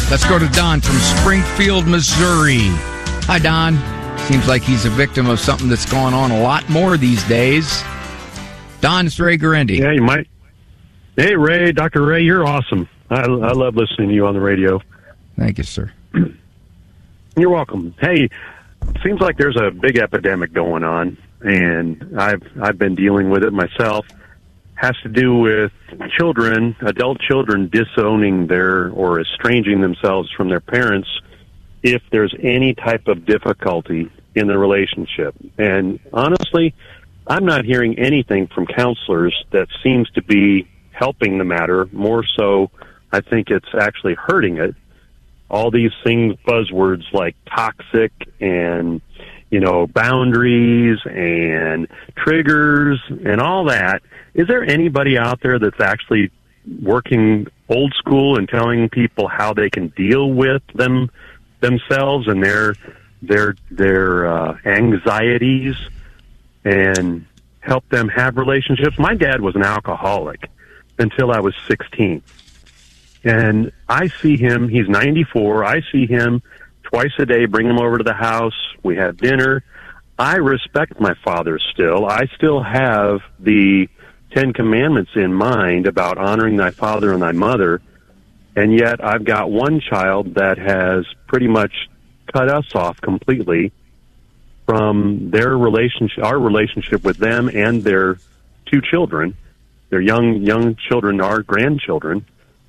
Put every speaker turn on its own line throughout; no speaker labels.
Let's go to Don from Springfield, Missouri. Hi, Don. Seems like he's a victim of something that's going on a lot more these days. Don, it's Ray Guarendi.
Yeah, you might. Hey, Ray, Dr. Ray, you're awesome. I love listening to you on the radio.
Thank you, sir.
You're welcome. Hey, seems like there's a big epidemic going on, and I've been dealing with it myself. Has to do with children, adult children, disowning or estranging themselves from their parents if there's any type of difficulty in the relationship. And honestly, I'm not hearing anything from counselors that seems to be helping the matter. More so, I think it's actually hurting it. All these things, buzzwords like toxic and, boundaries and triggers and all that. Is there anybody out there that's actually working old school and telling people how they can deal with themselves and their anxieties and help them have relationships? My dad was an alcoholic until I was 16. And I see him, he's 94, I see him twice a day, bring him over to the house, we have dinner. I respect my father still. I still have the 10 Commandments in mind about honoring thy father and thy mother, and yet I've got one child that has pretty much cut us off completely from their relationship, our relationship with them and their two children, their young children, our grandchildren.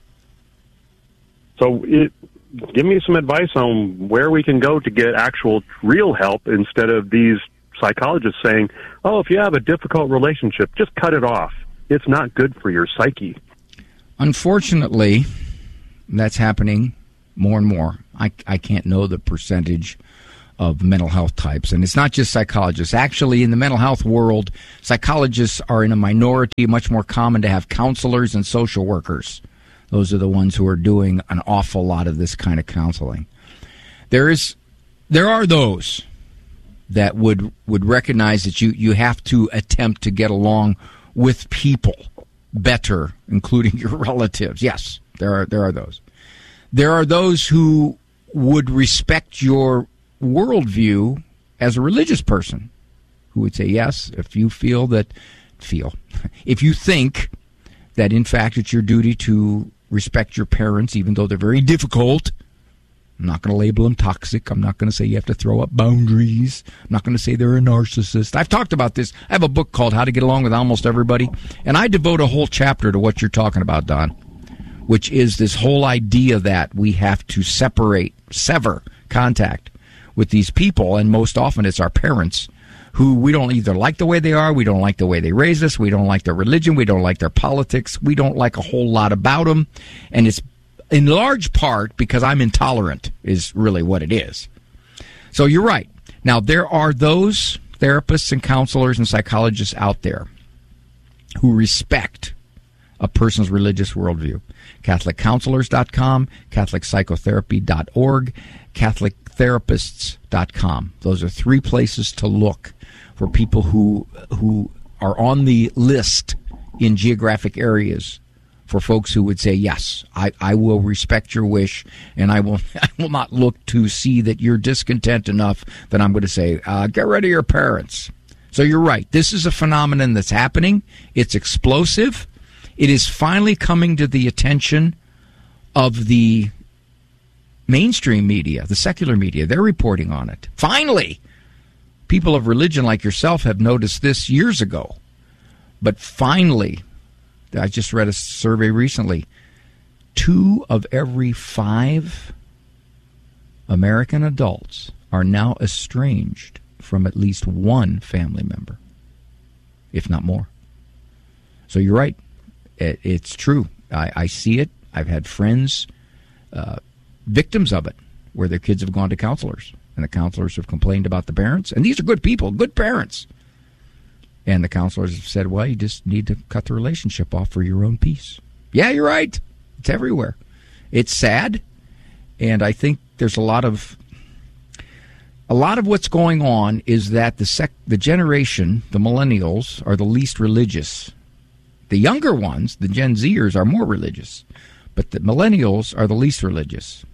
So give me some advice on where we can go to get actual real help instead of these psychologists saying, oh, if you have a difficult relationship, just cut it off. It's not good for your psyche.
Unfortunately, that's happening more and more. I can't know the percentage of mental health types, and it's not just psychologists. Actually, in the mental health world, psychologists are in a minority. Much more common to have counselors and social workers. Those are the ones who are doing an awful lot of this kind of counseling. There are those that would recognize that you have to attempt to get along with people better, including your relatives. Yes, there are those. There are those who would respect your worldview as a religious person, who would say, yes, if you if you think that in fact it's your duty to respect your parents, even though they're very difficult. I'm not going to label them toxic. I'm not going to say you have to throw up boundaries. I'm not going to say they're a narcissist. I've talked about this. I have a book called How to Get Along with Almost Everybody, and I devote a whole chapter to what you're talking about, Don, which is this whole idea that we have to sever contact with these people, and most often it's our parents, who we don't either like the way they are, we don't like the way they raised us, we don't like their religion, we don't like their politics, we don't like a whole lot about them, and it's in large part because I'm intolerant is really what it is. So you're right. Now, there are those therapists and counselors and psychologists out there who respect a person's religious worldview. CatholicCounselors.com, CatholicPsychotherapy.org, CatholicTherapists.com. Those are three places to look for people who are on the list in geographic areas for folks who would say, yes, I will respect your wish, and I will not look to see that you're discontent enough that I'm going to say, get rid of your parents. So you're right. This is a phenomenon that's happening. It's explosive. It is finally coming to the attention of the mainstream media, the secular media. They're reporting on it. Finally! People of religion like yourself have noticed this years ago. But finally, I just read a survey recently, 2 of every 5 American adults are now estranged from at least one family member, if not more. So you're right. It's true. I see it. I've had friends, victims of it, where their kids have gone to counselors, and the counselors have complained about the parents. And these are good people, good parents. And the counselors have said, well, you just need to cut the relationship off for your own peace. Yeah, you're right. It's everywhere. It's sad. And I think there's a lot of what's going on is that the generation, the millennials, are the least religious. The younger ones, the Gen Zers, are more religious. But the millennials are the least religious.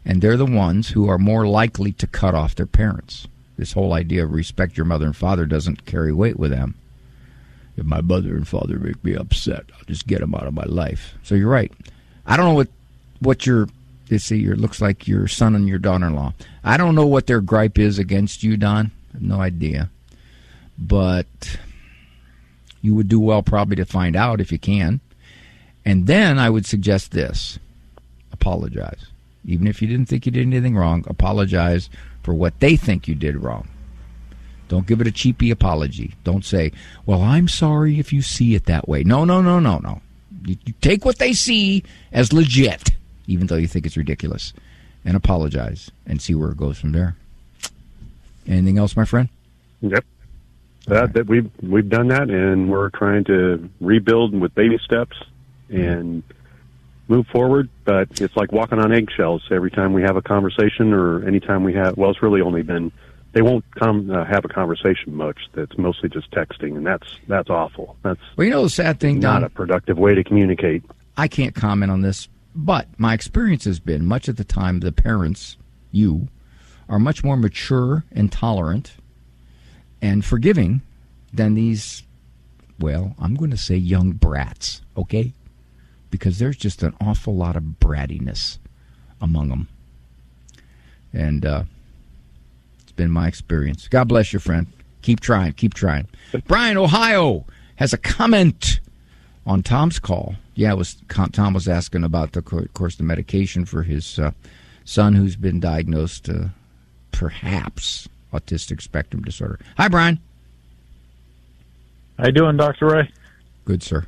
And they're the ones who are more likely to cut off their parents. This whole idea of respect your mother and father doesn't carry weight with them. If my mother and father make me upset, I'll just get them out of my life. So you're right. I don't know what your looks like your son and your daughter-in-law. I don't know what their gripe is against you, Don. I have no idea. But you would do well probably to find out if you can. And then I would suggest this. Apologize. Even if you didn't think you did anything wrong, apologize for what they think you did wrong. Don't give it a cheapy apology. Don't say, well, I'm sorry if you see it that way. No. You take what they see as legit, even though you think it's ridiculous, and apologize and see where it goes from there. Anything else, my friend?
Yep. That we've done that, and we're trying to rebuild with baby steps and move forward. But it's like walking on eggshells every time we have a conversation, or anytime we have. Well, it's really only been they won't come have a conversation much. That's mostly just texting, and that's awful. That's
the sad thing, Don,
not a productive way to communicate.
I can't comment on this, but my experience has been much of the time the parents, you, are much more mature and tolerant and forgiving than these, well, I'm going to say young brats, okay? Because there's just an awful lot of brattiness among them. And it's been my experience. God bless you, friend. Keep trying. Brian, Ohio, has a comment on Tom's call. Yeah, Tom was asking about, of course, the medication for his son who's been diagnosed perhaps autistic spectrum disorder. Hi, Brian.
How you doing, Dr. Ray?
Good, sir.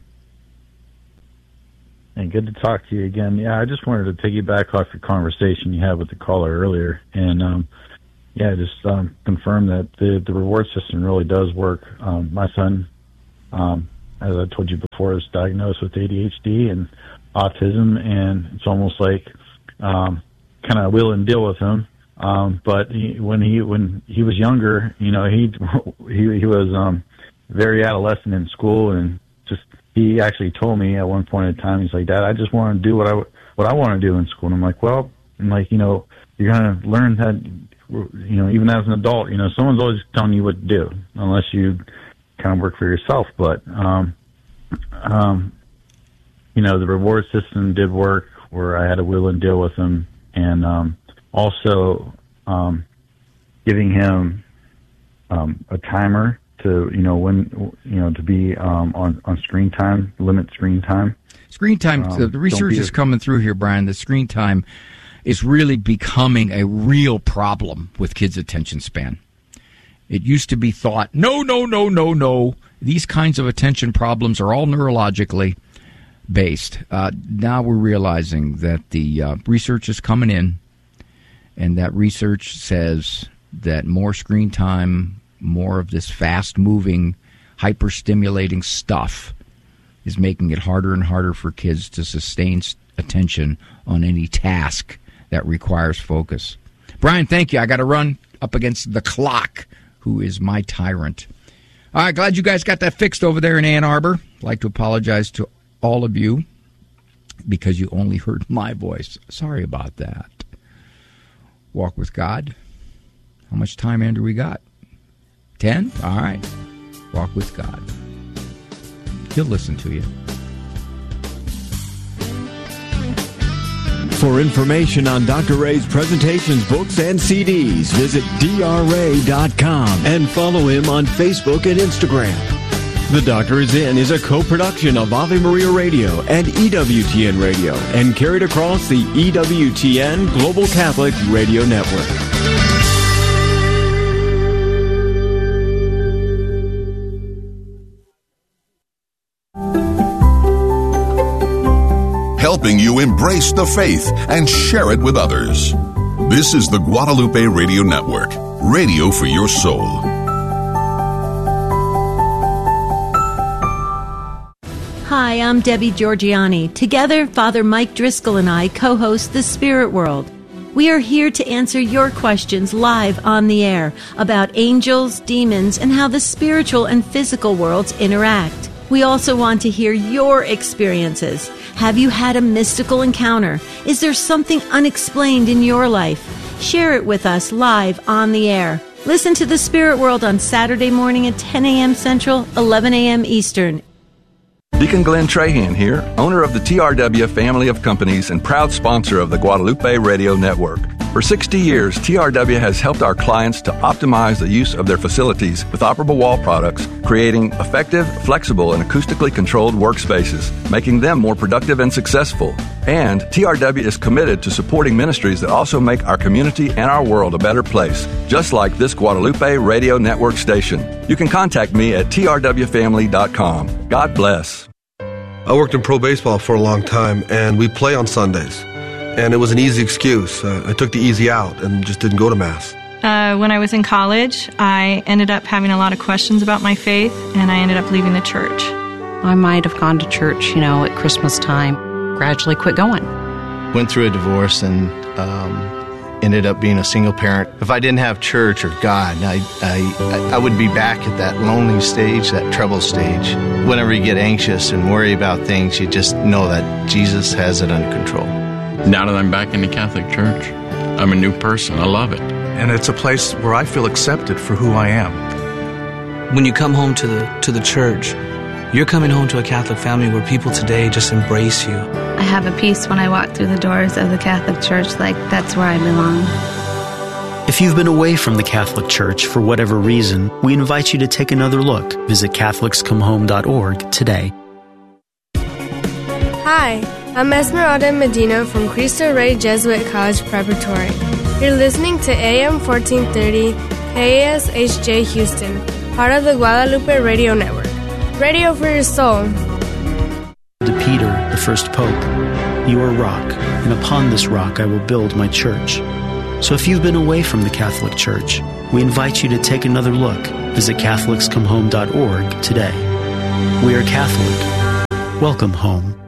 And good to talk to you again. Yeah, I just wanted to piggyback off your conversation you had with the caller earlier, and just confirm that the reward system really does work. My son, as I told you before, is diagnosed with ADHD and autism, and it's almost like kind of wheel and deal with him. But when he was younger, he was very adolescent in school, and he actually told me at one point in time, he's like, Dad, I just want to do what I want to do in school. And I'm like, well, you're going to learn that, even as an adult, someone's always telling you what to do, unless you kind of work for yourself. But, the reward system did work, where I had to wheel and deal with him, and also giving him a timer to to be on screen time, limit screen time.
Screen time. The research is coming through here, Brian. The screen time is really becoming a real problem with kids' attention span. It used to be thought, no. These kinds of attention problems are all neurologically based. Now we're realizing that the research is coming in, and that research says that more screen time, more of this fast-moving, hyper-stimulating stuff is making it harder and harder for kids to sustain attention on any task that requires focus. Brian, thank you. I got to run up against the clock, who is my tyrant. All right, glad you guys got that fixed over there in Ann Arbor. I'd like to apologize to all of you because you only heard my voice. Sorry about that. Walk with God. How much time, Andrew, we got? 10? All right. Walk with God. He'll listen to you.
For information on Dr. Ray's presentations, books, and CDs, visit drray.com and follow him on Facebook and Instagram. The Doctor Is In is a co-production of Ave Maria Radio and EWTN Radio and carried across the EWTN Global Catholic Radio Network.
Helping you embrace the faith and share it with others. This is the Guadalupe Radio Network, radio for your soul.
Hi, I'm Debbie Georgiani. Together, Father Mike Driscoll and I co-host The Spirit World. We are here to answer your questions live on the air about angels, demons, and how the spiritual and physical worlds interact. We also want to hear your experiences. Have you had a mystical encounter? Is there something unexplained in your life? Share it with us live on the air. Listen to The Spirit World on Saturday morning at 10 a.m. Central, 11 a.m. Eastern.
Deacon Glenn Trahan here, owner of the TRW family of companies and proud sponsor of the Guadalupe Radio Network. For 60 years, TRW has helped our clients to optimize the use of their facilities with operable wall products, creating effective, flexible, and acoustically controlled workspaces, making them more productive and successful. And TRW is committed to supporting ministries that also make our community and our world a better place, just like this Guadalupe Radio Network station. You can contact me at trwfamily.com. God bless.
I worked in pro baseball for a long time, and we play on Sundays. And it was an easy excuse. I took the easy out and just didn't go to Mass.
When I was in college, I ended up having a lot of questions about my faith, and I ended up leaving the church.
I might have gone to church, at Christmas time, gradually quit going.
Went through a divorce and ended up being a single parent. If I didn't have church or God, I would be back at that lonely stage, that trouble stage. Whenever you get anxious and worry about things, you just know that Jesus has it under control.
Now that I'm back in the Catholic Church, I'm a new person. I love it.
And it's a place where I feel accepted for who I am.
When you come home to the church, you're coming home to a Catholic family where people today just embrace you.
I have a peace when I walk through the doors of the Catholic Church, like that's where I belong.
If you've been away from the Catholic Church for whatever reason, we invite you to take another look. Visit CatholicsComeHome.org today.
Hi, I'm Esmeralda Medina from Cristo Rey Jesuit College Preparatory. You're listening to AM 1430 KASHJ Houston, part of the Guadalupe Radio Network. Radio for your soul.
To Peter, the first pope, you are rock, and upon this rock I will build my church. So if you've been away from the Catholic Church, we invite you to take another look. Visit CatholicsComeHome.org today. We are Catholic. Welcome home.